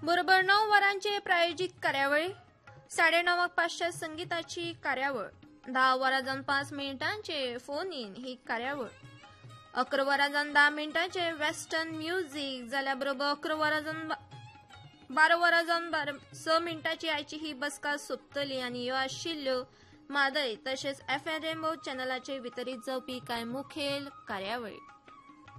बरोबर 9 वरांचे प्रायोजित कार्यावळी 9:30 पाश्चात्य संगीताची कार्यावळ 10 वरांजावन 5 मिनिटांचे फोन इन ही कार्यावळ 11 वरांजावन 10 मिनिटांचे वेस्टर्न म्युझिक जाल्यार बरोबर 11 वरांजावन 12 वरांजावन 6 मिनिटांची आयची ही बसका सोंपतली आनी ह्यो आशिल्ल्यो मादय तशेंच FM रेनबो चॅनलाचेर वितरीत जावपी कांय मुखेल कार्यावळी।